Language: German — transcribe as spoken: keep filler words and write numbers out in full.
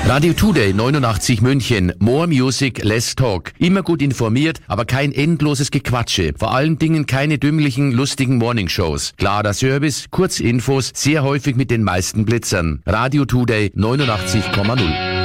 Radio Today neunundachtzig München. More Music, less talk. Immer gut informiert, aber kein endloses Gequatsche. Vor allen Dingen keine dümmlichen, lustigen Morningshows. Klarer Service, Kurzinfos, sehr häufig mit den meisten Blitzern. Radio Today neunundachtzig Komma null.